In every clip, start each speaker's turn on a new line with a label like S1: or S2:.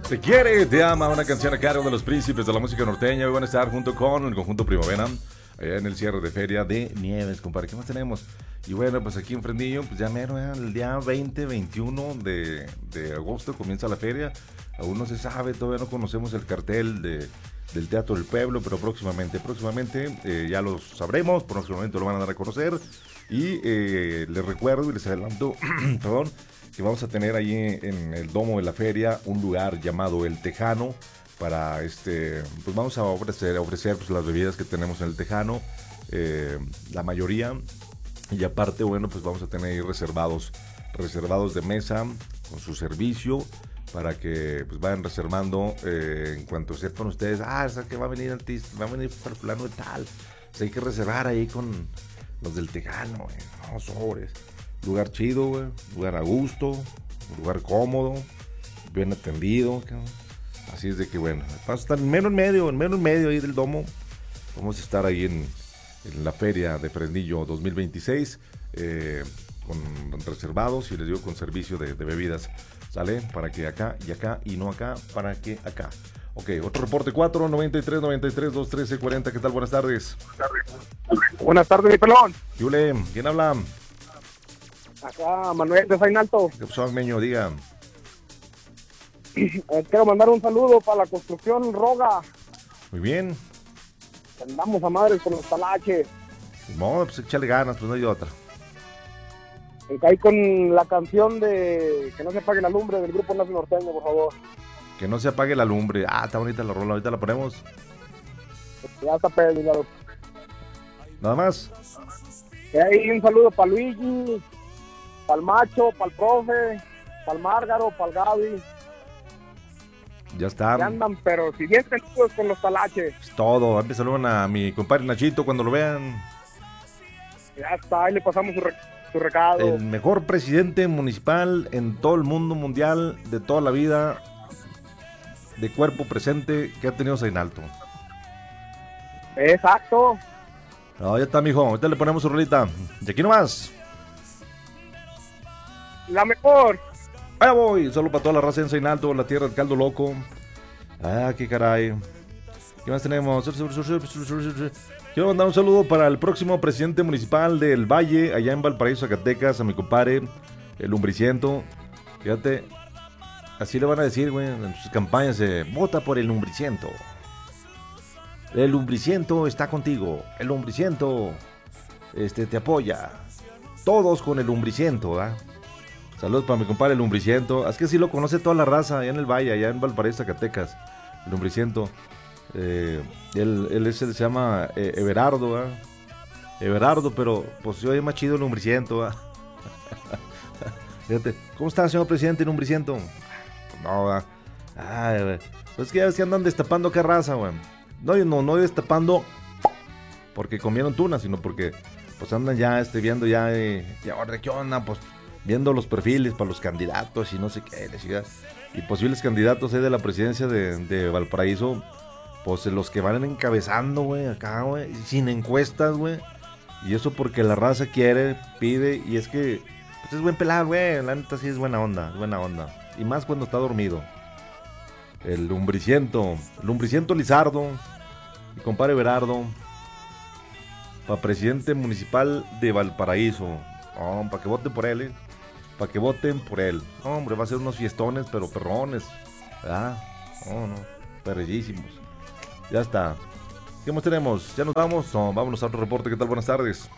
S1: Te quiere, te ama, una canción a cargo de los príncipes de la música norteña. Hoy van a estar junto con el conjunto Primavera, allá en el cierre de Feria de Nieves, compadre. ¿Qué más tenemos? Y bueno, pues aquí en Fresnillo, pues ya mero, el día 20, 21 de agosto comienza la feria. Aún no se sabe, todavía no conocemos el cartel del Teatro del Pueblo, pero próximamente ya lo sabremos, próximamente lo van a dar a conocer. Y les recuerdo y les adelanto, perdón, que vamos a tener ahí en el domo de la feria un lugar llamado El Tejano para pues vamos a ofrecer pues las bebidas que tenemos en El Tejano, la mayoría, y aparte, bueno, pues vamos a tener ahí reservados de mesa con su servicio para que pues vayan reservando en cuanto sepan ustedes, esa que va a venir artista, va a venir para fulano de tal, pues hay que reservar ahí con los del Tejano, no sobres. Lugar chido, güey, lugar a gusto, lugar cómodo, bien atendido, cabrón. Así es de que bueno, vamos a estar en menos medio ahí del domo. Vamos a estar ahí en la feria de Fresnillo 2026 con reservados y les digo con servicio de bebidas, ¿sale? Para que acá y no acá, para que acá. Ok, otro reporte 493-93-213-40, ¿qué tal? Buenas tardes.
S2: Buenas tardes, mi pelón.
S1: Yule, ¿quién habla?
S2: Acá Manuel de Sainalto.
S1: ¿Qué pasó, Meño? Diga.
S2: Quiero mandar un saludo para la construcción Roga.
S1: Muy bien.
S2: Andamos a madres con los talaches.
S1: No, pues échale ganas, pues no hay otra.
S2: Ahí con la canción de Que no se apague la lumbre del grupo Nacional Norteño, por favor.
S1: Que no se apague la lumbre. Está bonita la rola, ahorita la ponemos.
S2: Ya está peligrado.
S1: Nada más.
S2: Y ahí un saludo para Luigi, para el Macho, para el Profe, para el Márgaro, para el Gaby.
S1: Ya está.
S2: Que andan, pero si bien tenidos con los talaches.
S1: Es todo. Antes saludan a mi compadre Nachito cuando lo vean.
S2: Ya está, ahí le pasamos su recado.
S1: El mejor presidente municipal en todo el mundo mundial de toda la vida, de cuerpo presente, que ha tenido Sainalto.
S2: Exacto.
S1: No, ya está, mijo. Ahorita le ponemos su rolita. De aquí nomás.
S2: La mejor.
S1: Allá voy. Solo para toda la raza en Sainalto, la tierra del caldo loco. Qué caray. ¿Qué más tenemos? Quiero mandar un saludo para el próximo presidente municipal del Valle, allá en Valparaíso, Zacatecas, a mi compadre, el Lumbriciento. Fíjate, así le van a decir, güey, en sus campañas, vota por el Lumbriciento. El Lumbriciento está contigo. El Lumbriciento te apoya. Todos con el Lumbriciento, ¿verdad? Saludos para mi compadre el Lumbriciento. Es que sí lo conoce toda la raza allá en el Valle, allá en Valparaíso, Zacatecas. El Lumbriciento. Él se llama Everardo, ¿verdad? Everardo, pero pues yo es más chido el Lumbriciento, ¿verdad? Fíjate, ¿cómo está, señor presidente Lumbriciento? Pues no, ¿verdad? Pues que ya ves que andan destapando qué raza, güey. No destapando porque comieron tuna, sino porque pues andan ya viendo y ahora qué onda, pues viendo los perfiles para los candidatos y no sé qué, y posibles candidatos de la presidencia de Valparaíso, pues los que van encabezando, güey, acá, güey, sin encuestas, güey, y eso porque la raza quiere, pide, y es que pues es buen pelado, güey, la neta sí es buena onda, y más cuando está dormido. El Lumbriciento Lizardo, mi compadre Berardo, para presidente municipal de Valparaíso. Para que voten por él, para que voten por él. Hombre, va a ser unos fiestones, pero perrones, ¿verdad? No, perrillísimos. Ya está. ¿Qué más tenemos? ¿Ya nos vamos? No, vámonos a otro reporte. ¿Qué tal? Buenas tardes.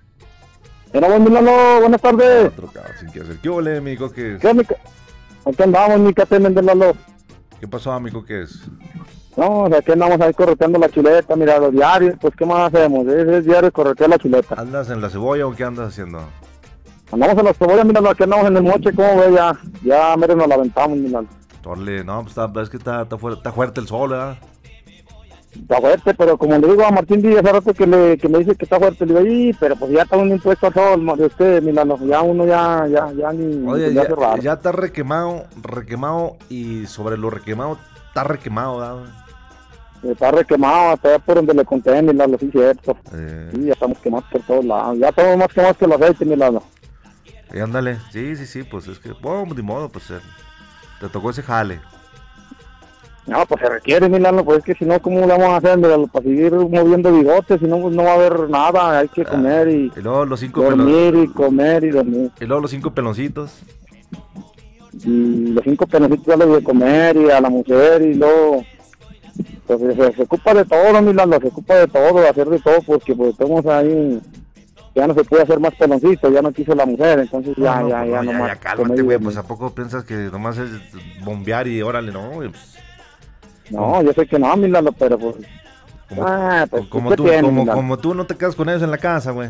S2: Buenas tardes.
S1: Otro cabrón, sin qué hacer. ¿Qué ole, amigo? ¿Qué es?
S2: Aquí andamos, mi catenen de Lalo.
S1: ¿Qué pasó, amigo? ¿Qué es?
S2: No, aquí andamos ahí correteando la chuleta, mira, los diarios, pues ¿qué más hacemos? Es diario corretear la chuleta.
S1: ¿Andas en la cebolla o qué andas haciendo?
S2: Andamos en la cebolla, mira, aquí andamos en el moche, ¿cómo ve? Ya, miren, nos la aventamos, mira.
S1: Torle, no, pues es que está fuerte el sol, ¿verdad?
S2: Está fuerte, pero como le digo a Martín Díaz hace rato que me dice que está fuerte, le digo, pero pues ya está un impuesto al sol, de usted, mira, ya uno ya ni...
S1: Oye, ya está requemado, y sobre lo requemado, está requemado, ¿verdad?
S2: Está requemado, hasta por donde le conté, mira, sí, cierto. Sí, ya estamos quemados por todos lados, ya estamos más quemados que el aceite, mira.
S1: Ándale, sí, pues es que, bueno, de modo, pues te tocó ese jale.
S2: No, pues se requiere, Milano, pues es que si no, ¿cómo le vamos a hacer, Milano, para seguir moviendo bigotes? Si no, pues no va a haber nada, hay que comer y
S1: luego los 5
S2: dormir y comer y dormir.
S1: Y luego los 5 peloncitos.
S2: Y los 5 peloncitos ya les de comer y a la mujer y luego... Pues se ocupa de todo, Milano, se ocupa de todo, de hacer de todo, porque pues estamos ahí... Ya no se puede hacer más peloncitos, ya no quiso la mujer, entonces ya nomás.
S1: Ya cálmate, güey, pues ¿a poco piensas que nomás es bombear y órale, no, güey? Pues,
S2: no, yo sé que no, Milano, pero pues... pues
S1: como tú no te quedas con ellos en la casa, güey.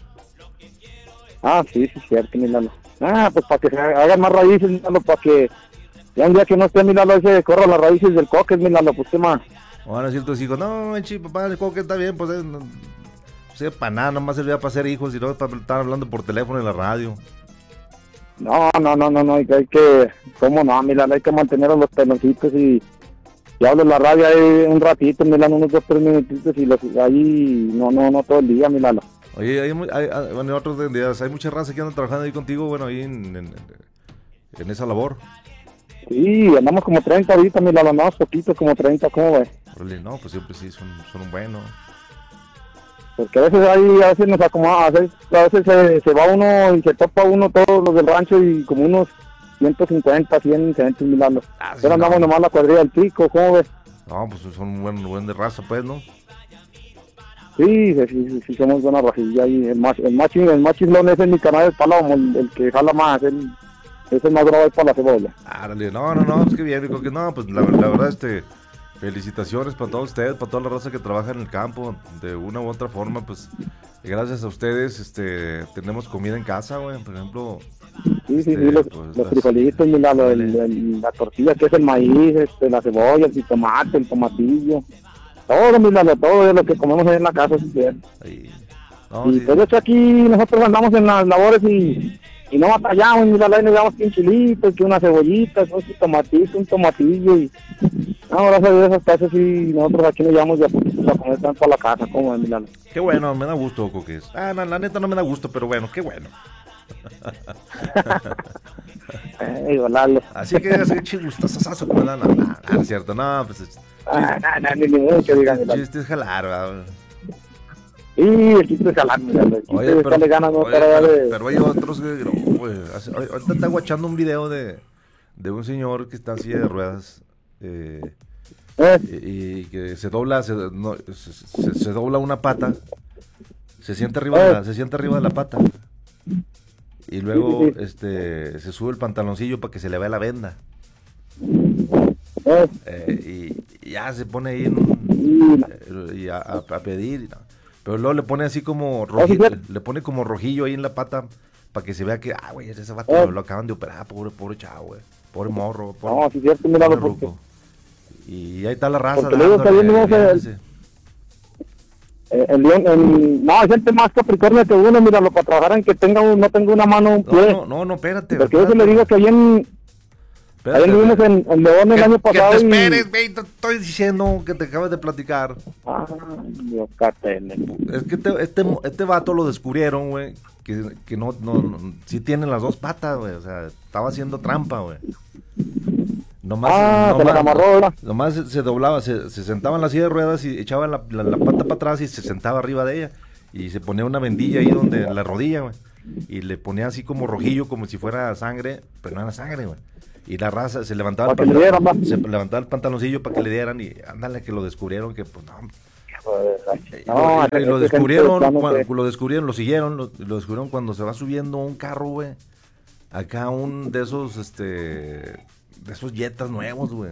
S2: Sí, cierto, Milano. Pues para que se hagan más raíces, Milano, para que... Ya un día que no esté, Milano, ese corra las raíces del coque, Milano, pues qué más.
S1: Van a decir tus hijos, no, papá, el coque está bien, pues... Sí, para nada, nomás servía para ser hijos y luego para estar hablando por teléfono en la radio.
S2: No, hay que, ¿cómo no, Milano? Hay que mantener a los peloncitos y hablo en la radio ahí un ratito, Milano, unos 2-3 minutitos y ahí, no todo el día, Milano.
S1: Oye, bueno, otros días, hay mucha raza que anda trabajando ahí contigo, bueno, ahí en esa labor.
S2: Sí, andamos como 30 ahorita, Milano, andamos poquitos, como 30, ¿cómo ves?
S1: No, pues siempre sí, son un bueno.
S2: Porque a veces nos acomoda, a veces se va uno y se topa uno todos los del rancho y como unos 150, 100 gente, Milano.
S1: Sí,
S2: pero andamos nomás la cuadrilla del pico, ¿cómo ves?
S1: No, pues son buen de raza, pues, ¿no?
S2: Sí, somos buena rajilla y el más chingón es en mi canal del Palomo, el que jala más, es el más bravo para la cebolla.
S1: No, pues qué bien, digo que no, pues la verdad, felicitaciones para todos ustedes, para toda la raza que trabaja en el campo, de una u otra forma, pues, gracias a ustedes, tenemos comida en casa, güey, por ejemplo.
S2: Sí, los frijolitos, Milano, la tortilla que es el maíz, la cebolla, el tomate, el tomatillo. Todo, Milano, todo es lo que comemos ahí en la casa, si quieres. Pues de hecho aquí nosotros andamos en las labores y no batallamos, Milano, ahí nos damos que un chilito, que una cebollita, un tomatito, un tomatillo y... No, gracias a Dios, esas casas y nosotros aquí nos llevamos ya a comer tanto a la casa, como es, Milano.
S1: Qué bueno, me da gusto, Coques. No, la neta no me da gusto, pero bueno, qué bueno.
S2: Lalo.
S1: Así que así gustazazo que me dan. No, es cierto, no, pues
S2: ni mucho, digan.
S1: El chiste es jalar, ¿verdad?
S2: Sí, el chiste es jalar, Milano.
S1: Oye, pero hay otros que no, ahorita está guachando un video de un señor que está en silla de ruedas y que se dobla se dobla una pata, se sienta arriba de la pata. Y luego se sube el pantaloncillo para que se le vea la venda. Y ya se pone ahí a pedir. Pero luego le pone así como le pone como rojillo ahí en la pata para que se vea que, güey, ese vato lo acaban de operar, pobre chavo, güey. Pobre morro.
S2: No, sí, cierto, míralo, porque...
S1: Y ahí está la raza.
S2: Porque luego no, hay gente más capricornio que uno, míralo, para trabajar en que no tenga una mano, un pie.
S1: No, espérate.
S2: Porque yo se le digo que ahí vivimos en León el año pasado.
S1: Que te esperes, güey, te estoy diciendo que te acabas de platicar.
S2: Dios, catene.
S1: Es que este vato lo descubrieron, güey, que no, sí tienen las dos patas, güey, o sea, estaba haciendo trampa, güey. Nomás,
S2: se la amarró, ¿verdad?
S1: Nomás se doblaba, se sentaba en la silla de ruedas y echaba la pata para atrás y se sentaba arriba de ella. Y se ponía una vendilla ahí donde la rodilla, güey. Y le ponía así como rojillo, como si fuera sangre, pero no era sangre, güey. Y la raza se levantaba el pantaloncillo para que le dieran y ándale que lo descubrieron, que pues no. Lo descubrieron, lo siguieron, lo descubrieron cuando se va subiendo un carro, güey. Acá un de esos, de esos Jetas nuevos, güey.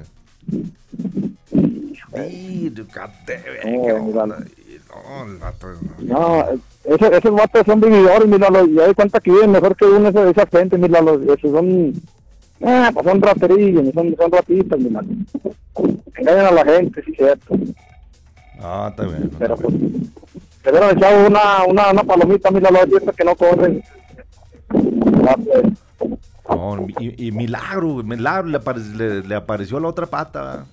S2: Esos vatos son vividores, míralo, y hay cuenta que viven mejor que uno esa gente, míralo, esos son, pues son raterillos, son ratitas, míralo. Engañan a la gente, sí, cierto.
S1: Está bien.
S2: Pero pues, te hubieran echado una palomita, míralo, hay gente que no corren.
S1: No, y milagro le apareció la otra pata.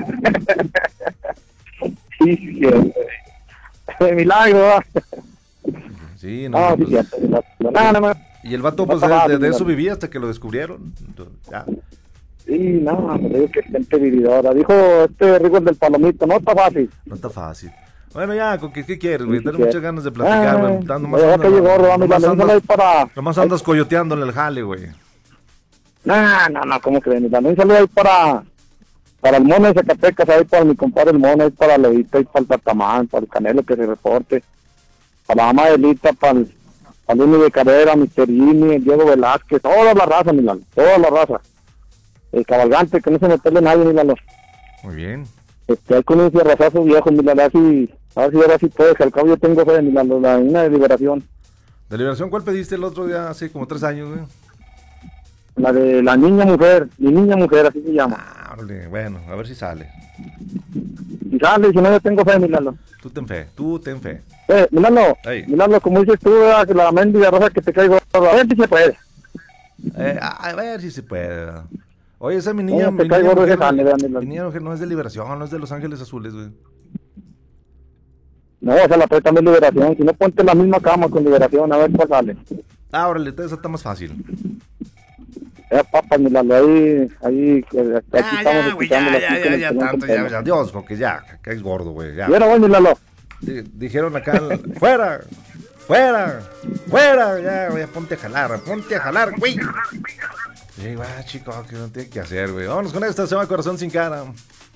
S2: Sí, milagro, ¿verdad?
S1: Sí, no.
S2: Sí,
S1: y el vato, pues, de eso vivía hasta que lo descubrieron. Entonces, ya.
S2: Sí, no, me digo que es gente vividora. Dijo Rigo del Palomito, no está fácil.
S1: No está fácil. Bueno, ya, ¿qué quieres, güey? Tengo muchas ganas de platicar, güey. Nomás andas coyoteándole el jale, güey.
S2: No, ¿cómo creen? Un saludo ahí para el Mono de Zacatecas, ahí para mi compadre el Mono, ahí para Levita, ahí para el Tatamán, para el Canelo que se reporte, para la mamá de Lita, para el Luni de Carrera, Mr. Jimmy, el Diego Velázquez, toda la raza, Milano, toda la raza. El cabalgante, que no se me pele nadie, Milano.
S1: Muy bien.
S2: Hay con un cierrazazo viejo, Milano, a ver si puedes, al cabo yo tengo fe, Milano, una de Liberación.
S1: ¿De Liberación cuál pediste el otro día, hace como 3 años, güey?
S2: La de la niña mujer, mi niña mujer, así se llama.
S1: Bueno, a ver si sale.
S2: Si sale, si no, yo tengo fe, Milano.
S1: Tú ten fe.
S2: Milano, como dices tú, que la mendiga rosa que te caigo, a ver si se puede.
S1: A ver si se puede. Oye, esa mi niña mujer no es de Liberación, no es de Los Ángeles Azules, güey.
S2: No, esa la trae también Liberación. Si no, ponte la misma cama con Liberación, a ver cuál sale.
S1: Órale, entonces está más fácil.
S2: Papas, Milano, ahí
S1: estamos escuchando ya, tanto, ya, Dios, porque ya, que es gordo, güey, ya.
S2: Bueno, voy, Milano.
S1: Dijeron acá, fuera, ya, ponte a jalar, güey. Sí, va, chico, que no tiene que hacer, güey. Vámonos con esta, se llama Corazón Sin Cara.